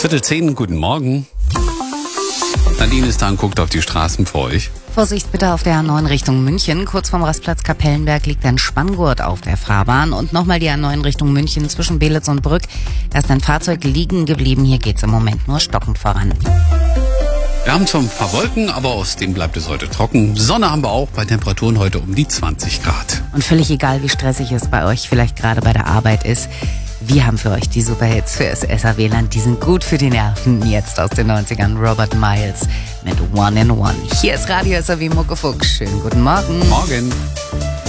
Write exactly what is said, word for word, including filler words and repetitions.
Viertel zehn, guten Morgen. Nadine ist da und guckt auf die Straßen für euch. Vorsicht bitte auf der A neun Richtung München. Kurz vorm Rastplatz Kapellenberg liegt ein Spanngurt auf der Fahrbahn. Und nochmal die A neun Richtung München zwischen Belitz und Brück. Da ist ein Fahrzeug liegen geblieben. Hier geht's im Moment nur stockend voran. Wir haben zwar ein paar Wolken, aber außerdem bleibt es heute trocken. Sonne haben wir auch, bei Temperaturen heute um die zwanzig Grad. Und völlig egal, wie stressig es bei euch vielleicht gerade bei der Arbeit ist. Wir haben für euch die Superhits für das S A W-Land. Die sind gut für die Nerven. Jetzt aus den neunzigern Robert Miles mit One in One. Hier ist Radio S A W Muckefuck. Schönen guten Morgen. Morgen.